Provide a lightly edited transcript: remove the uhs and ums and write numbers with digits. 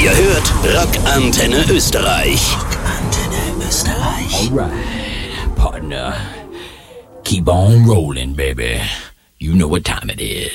Ihr hört Rockantenne Österreich. Rockantenne Österreich. Alright, partner. Keep on rolling, baby. You know what time it is.